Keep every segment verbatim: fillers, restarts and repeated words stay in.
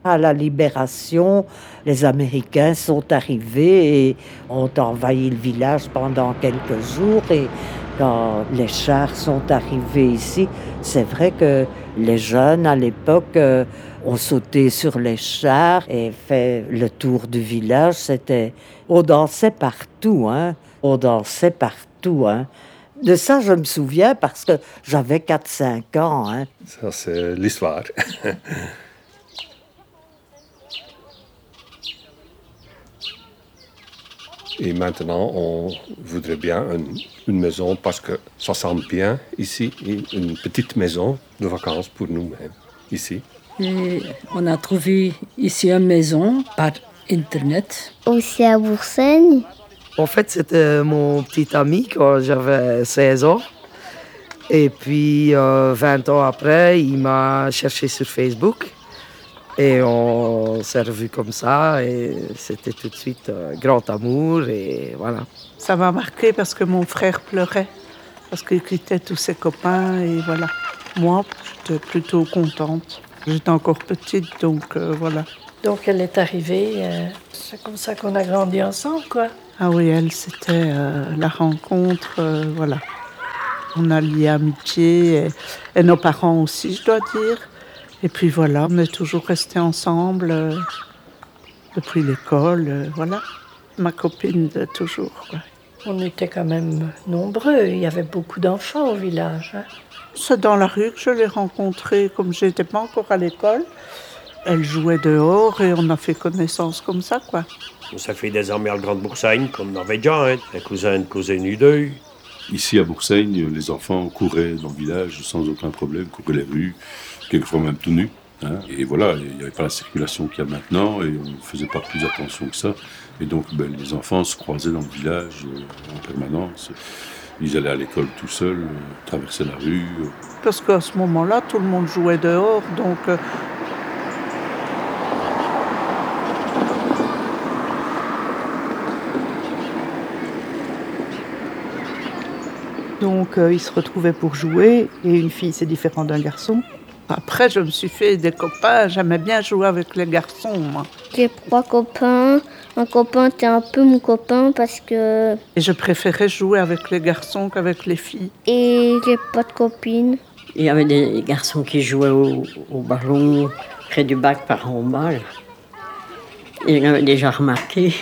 À la Libération, les Américains sont arrivés et ont envahi le village pendant quelques jours. Et quand les chars sont arrivés ici, c'est vrai que les jeunes, à l'époque, euh, ont sauté sur les chars et fait le tour du village. C'était... On dansait partout, hein. On dansait partout, hein. De ça, je me souviens parce que j'avais quatre cinq ans, hein. Ça, c'est l'histoire. Et maintenant, on voudrait bien une, une maison parce que ça semble bien ici, une petite maison de vacances pour nous-mêmes, ici. Et on a trouvé ici une maison par Internet. Aussi à Boursaigne. En fait, c'était mon petit ami quand j'avais seize ans. Et puis, euh, vingt ans après, il m'a cherché sur Facebook. Et on s'est revus comme ça. Et c'était tout de suite un grand amour. Et voilà. Ça m'a marqué parce que mon frère pleurait. Parce qu'il quittait tous ses copains. Et voilà. Moi, j'étais plutôt contente. J'étais encore petite, donc euh, voilà. Donc elle est arrivée, euh, c'est comme ça qu'on a grandi ensemble, quoi. Ah oui, elle, c'était euh, la rencontre, euh, voilà. On a lié amitié, et, et nos parents aussi, je dois dire. Et puis voilà, on est toujours restés ensemble euh, depuis l'école, euh, voilà. Ma copine de toujours, quoi. On était quand même nombreux, il y avait beaucoup d'enfants au village, hein. C'est dans la rue que je l'ai rencontrée, comme je n'étais pas encore à l'école. Elle jouait dehors et on a fait connaissance comme ça, quoi. Ça fait des amis à Grande Boursaigne, comme on avait déjà, hein. Un cousin, une cousine, une deux. Ici à Boursaigne, les enfants couraient dans le village sans aucun problème, couraient les rues, quelquefois même tout nus. Hein. Et voilà, il n'y avait pas la circulation qu'il y a maintenant et on ne faisait pas plus attention que ça. Et donc ben, les enfants se croisaient dans le village euh, en permanence. Ils allaient à l'école tout seuls, euh, traversaient la rue. Euh. Parce qu'à ce moment-là, tout le monde jouait dehors, donc... Euh, Donc euh, ils se retrouvaient pour jouer, et une fille c'est différent d'un garçon. Après, je me suis fait des copains, j'aimais bien jouer avec les garçons, moi. J'ai trois copains. Un copain était un peu mon copain parce que... Et je préférais jouer avec les garçons qu'avec les filles. Et j'ai pas de copine. Il y avait des garçons qui jouaient au, au ballon près du bac par en balle. Et on avait déjà remarqué.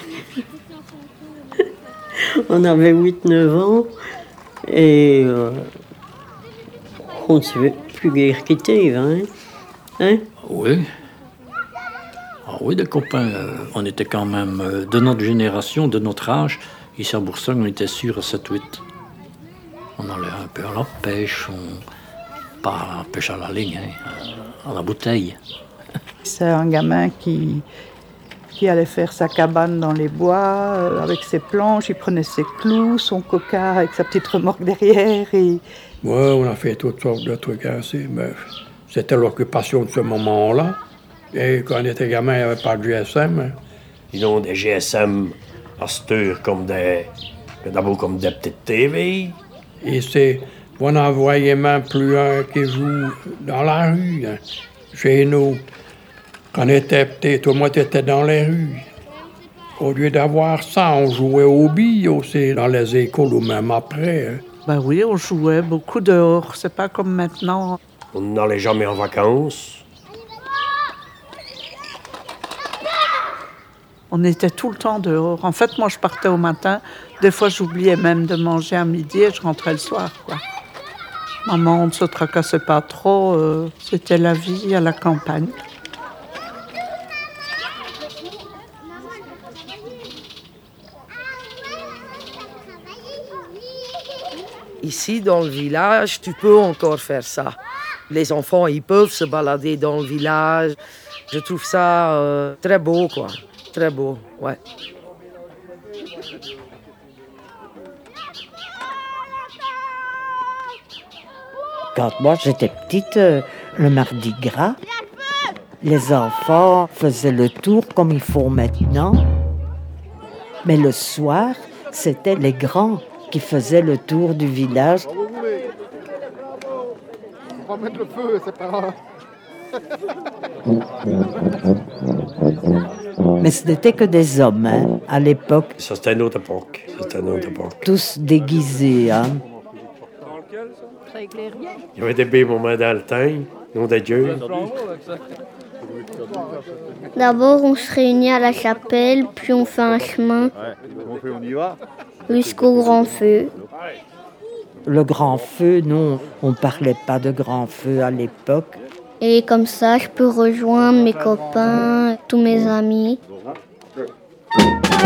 On avait huit neuf ans et euh, on ne s'est plus guère quitté, hein? Hein? Oui. Ah oui, des copains. Euh, on était quand même euh, de notre génération, de notre âge. Ici à Boursaigne, on était sûr à sept huit. On allait un peu à la pêche, on... pas à la pêche à la ligne, hein, à la bouteille. C'est un gamin qui, qui allait faire sa cabane dans les bois, euh, avec ses planches, il prenait ses clous, son coca avec sa petite remorque derrière. Et... Oui, on a fait toutes sortes de trucs ainsi, mais c'était l'occupation de ce moment-là. Et quand on était gamin, il n'y avait pas de G S M. Ils ont des G S M à cette heure comme des... d'abord comme des petites T V. Et c'est... On n'en voyait même plus un qui joue dans la rue, hein, chez nous. Quand on était petit, tout le monde était dans les rues. Au lieu d'avoir ça, on jouait aux billes aussi dans les écoles ou même après. Hein. Ben oui, on jouait beaucoup dehors, c'est pas comme maintenant. On n'allait jamais en vacances. On était tout le temps dehors. En fait, moi, je partais au matin. Des fois, j'oubliais même de manger à midi et je rentrais le soir, quoi. Maman, on ne se tracassait pas trop. Euh, c'était la vie à la campagne. Ici, dans le village, tu peux encore faire ça. Les enfants, ils peuvent se balader dans le village. Je trouve ça euh, très beau, quoi. Très beau, ouais. Quand moi j'étais petite, euh, le mardi gras, les enfants faisaient le tour comme ils font maintenant. Mais le soir, c'était les grands qui faisaient le tour du village. On va mettre le feu, c'est pas... Mais ce n'était que des hommes, hein, à l'époque. Ça, c'était une autre époque. C'était une autre époque. Tous déguisés, hein. Il y avait des beaux moments dans le temps, nom de Dieu. D'abord, on se réunit à la chapelle, puis on fait un chemin jusqu'au grand feu. Le grand feu, non, on ne parlait pas de grand feu à l'époque. Et comme ça, je peux rejoindre mes copains, tous mes amis.